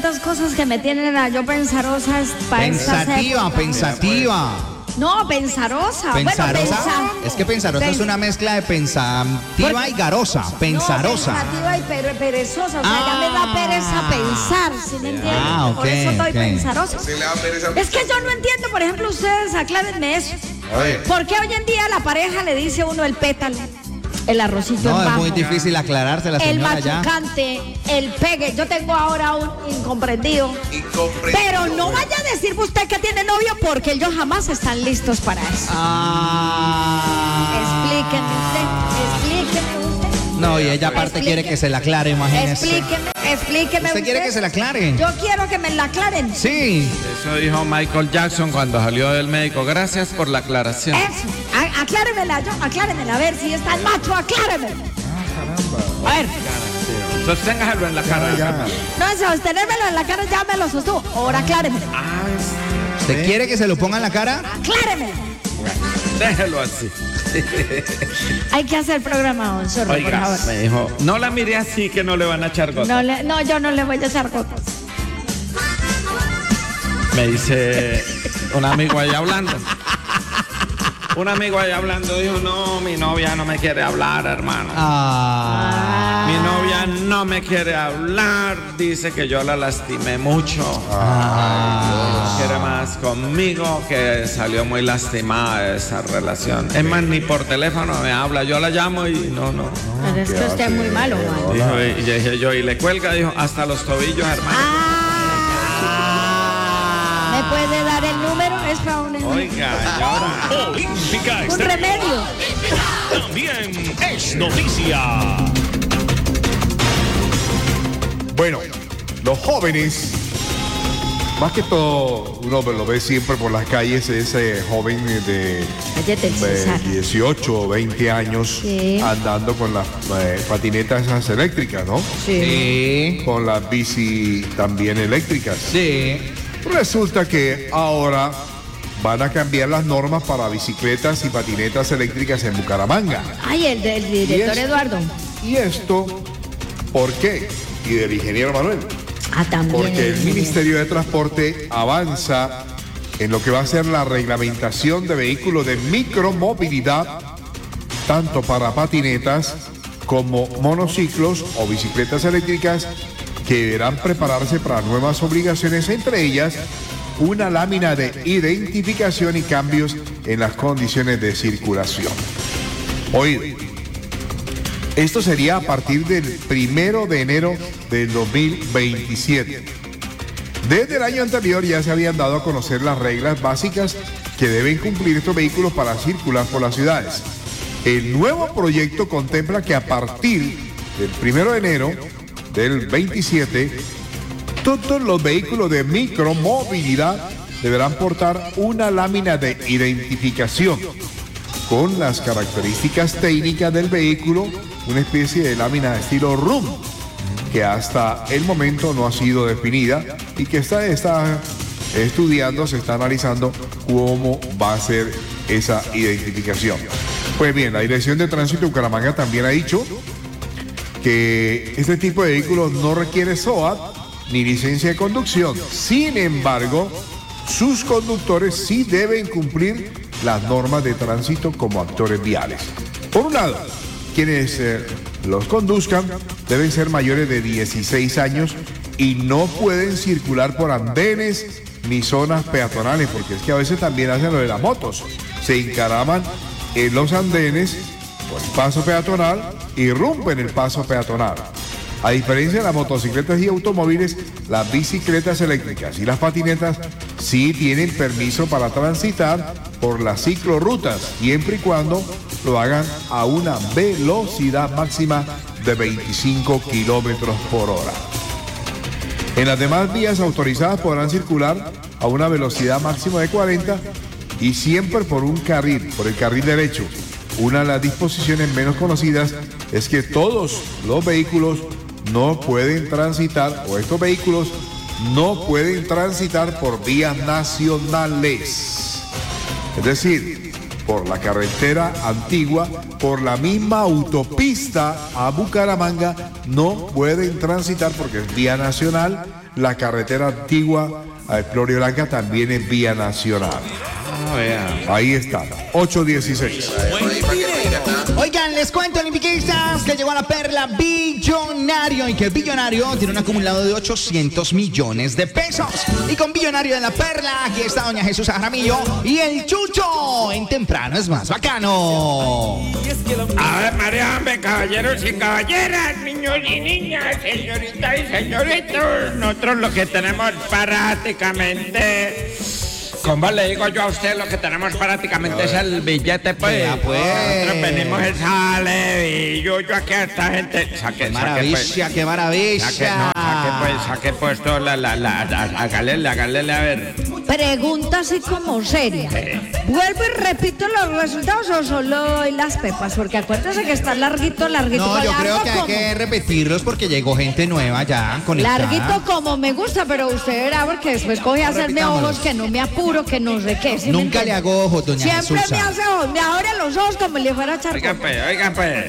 dos cosas que me tienen a yo pensarosas para Pensativa. No, pensarosa. ¿Pensarosa? Es que pensarosa es una mezcla de pensativa y garosa. Pensarosa. No, pensativa y perezosa. O sea, ya me da pereza pensar, ¿sí me entiendes? Ok, por eso estoy pensarosa. Sí, le da pereza. Es que yo no entiendo, por ejemplo, ustedes aclárenme eso. A ver. ¿Por qué hoy en día la pareja le dice a uno el pétalo, el arrocito en No, es bajo, muy difícil aclararse la el señora ya. machucante, el pegue? Yo tengo ahora un incomprendido. Pero no vaya a decirme usted que tiene novio porque ellos jamás están listos para eso. Explíqueme usted. No, y ella aparte quiere que se la aclare, imagínese. Explíqueme ¿Usted quiere que se la aclare? Yo quiero que me la aclaren. Sí. Eso dijo Michael Jackson cuando salió del médico. Gracias por la aclaración. Eso, acláremela, a ver si está el macho, acláremela. A ver, Sosténgaselo en la cara. no, sostenérmelo en la cara ya me lo sostuvo. Ahora acláremela. ¿Usted quiere que se lo ponga en la cara? Acláremela. Déjelo así. Hay que hacer programa, don Zorro, por Oiga, favor. me dijo, no la mire así que no le van a echar gotas. No, yo no le voy a echar gotas. Me dice un amigo ahí hablando. Un amigo ahí hablando dijo, no, mi novia no me quiere hablar, hermano. Mi novia no me quiere hablar, dice que yo la lastimé mucho. No quiere más conmigo, que salió muy lastimada de esa relación. Es más, ni por teléfono me habla, yo la llamo y no. Pero es que usted es muy malo, man. Dijo, y dije yo, y le cuelga, dijo, hasta los tobillos, hermano. ¿Me puede dar el número? Es para un Oiga, y ahora. Olímpica un Estéreo remedio. también es noticia. Bueno, los jóvenes, más que todo, uno lo ve siempre por las calles, ese joven de Cállate, César. 18 o 20 años Sí. andando con las patinetas esas eléctricas, ¿no? Sí. Con las bici también eléctricas. Sí. Resulta que ahora van a cambiar las normas para bicicletas y patinetas eléctricas en Bucaramanga. Ay, el del director Y es- Eduardo. ¿Y esto por qué? Y del ingeniero Manuel. También. Porque el Ministerio de Transporte avanza en lo que va a ser la reglamentación de vehículos de micromovilidad, tanto para patinetas como monociclos o bicicletas eléctricas, que deberán prepararse para nuevas obligaciones, entre ellas una lámina de identificación y cambios en las condiciones de circulación. Hoy, esto sería a partir del 1 de enero del 2027. Desde el año anterior ya se habían dado a conocer las reglas básicas que deben cumplir estos vehículos para circular por las ciudades. El nuevo proyecto contempla que a partir del 1 de enero del 27, todos los vehículos de micromovilidad deberán portar una lámina de identificación con las características técnicas del vehículo, una especie de lámina de estilo RUM, que hasta el momento no ha sido definida y que está estudiando, se está analizando cómo va a ser esa identificación. Pues bien, la Dirección de Tránsito de Bucaramanga también ha dicho que este tipo de vehículos no requiere SOAT ni licencia de conducción. Sin embargo, sus conductores sí deben cumplir las normas de tránsito como actores viales. Por un lado, quienes los conduzcan deben ser mayores de 16 años y no pueden circular por andenes ni zonas peatonales, porque es que a veces también hacen lo de las motos. Se encaraman en los andenes por el paso peatonal y rompen el paso peatonal. A diferencia de las motocicletas y automóviles, las bicicletas eléctricas y las patinetas sí tienen permiso para transitar por las ciclorrutas, siempre y cuando lo hagan a una velocidad máxima de 25 kilómetros por hora. En las demás vías autorizadas podrán circular a una velocidad máxima de 40 y siempre por un carril, por el carril derecho. Una de las disposiciones menos conocidas es que todos los vehículos no pueden transitar, o estos vehículos no pueden transitar por vías nacionales. Es decir, por la carretera antigua, por la misma autopista a Bucaramanga, no pueden transitar porque es vía nacional la carretera antigua a Floridablanca también es vía nacional. Ahí está, 8:16. Oigan, les cuento, olimpiquistas, que llegó a la perla Billonario y que Billonario tiene un acumulado de 800 millones de pesos. Y con Billonario de la perla, aquí está doña Jesús Jaramillo y el Chucho. En temprano es más bacano. A ver, María, hombre, caballeros y caballeras, niños y niñas, señoritas y señoritos, nosotros lo que tenemos prácticamente... ¿Cómo le digo yo a usted? Lo que tenemos prácticamente es el billete, pues. Nosotros venimos el sale y yo aquí a esta gente. ¡Qué maravilla, qué maravilla! Saque pues todo hágale, a ver. Pregunta así como seria. ¿Vuelvo y repito los resultados o solo doy las pepas? Porque acuérdense que está larguito. No, yo creo que hay que repetirlos porque llegó gente nueva ya conectada. Larguito como me gusta, pero usted verá porque después coge a hacerme ojos que no me apuro, que no sé qué. ¿Sí? Nunca le hago ojos, doña Jesús. Siempre me hace ojos, me abre los ojos como si le fuera a echar. Oigan pues.